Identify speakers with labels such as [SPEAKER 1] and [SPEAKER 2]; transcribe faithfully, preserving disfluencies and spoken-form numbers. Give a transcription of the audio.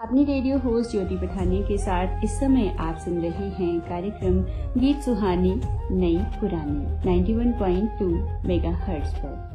[SPEAKER 1] अपनी radio host ज्योति पठानिया के साथ इस समय आप सुन रहे हैं कार्यक्रम गीत सुहानी नई पुरानी इक्यानवे पॉइंट दो मेगाहर्ट्ज पर।